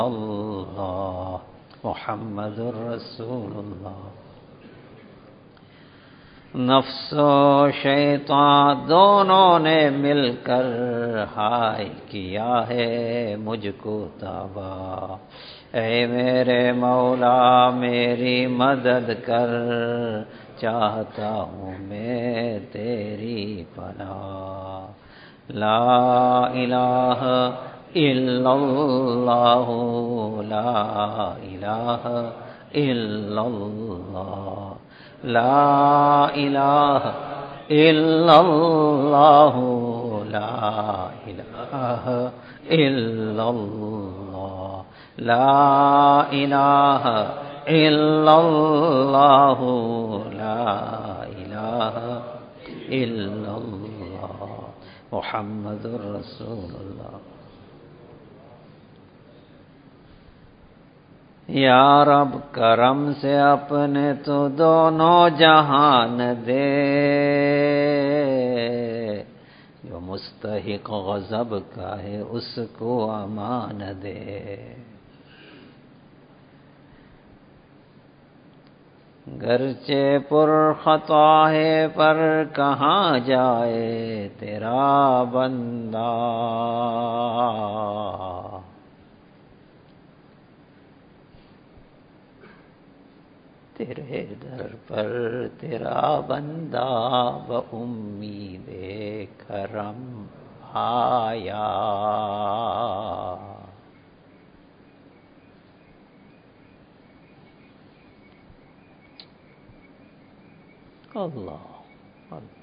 اللہ محمد الرسول اللہ۔ نفس و شیطان دونوں نے مل کر ہائے کیا ہے مجھ کو تباہ، اے میرے مولا میری مدد کر، چاہتا ہوں میں تیری پناہ۔ لا الہ الا اللہ، لا الہ الا اللہ، لا الہ الا اللہ، لا الہ الا اللہ، لا الہ الا اللہ، لا الہ الا اللہ محمد الرسول اللہ۔ یا رب کرم سے اپنے تو دونوں جہان دے، جو مستحق غضب کا ہے اس کو امان دے۔ گرچہ پر خطا ہے پر کہاں جائے تیرا بندہ، تیرے در پر تیرا بندہ بامید کرم آیا۔ اللہ اللہ۔